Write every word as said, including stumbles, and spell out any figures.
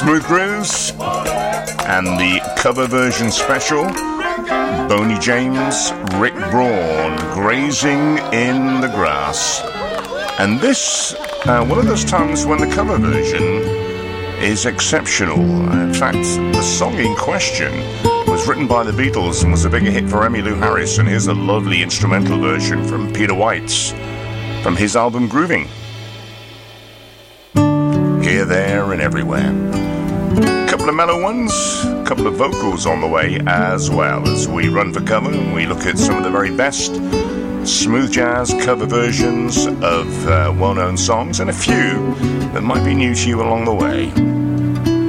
Smooth Grooves and the cover version special, Boney James, Rick Braun, Grazing in the Grass. And this, uh, one of those times when the cover version is exceptional. In fact, the song in question was written by the Beatles and was a bigger hit for Emmylou Harris, and here's a lovely instrumental version from Peter White's, from his album Grooving. Here, there, and everywhere. Couple of mellow ones, couple of vocals on the way as well, as we run for cover and we look at some of the very best smooth jazz cover versions of uh, well-known songs, and a few that might be new to you along the way.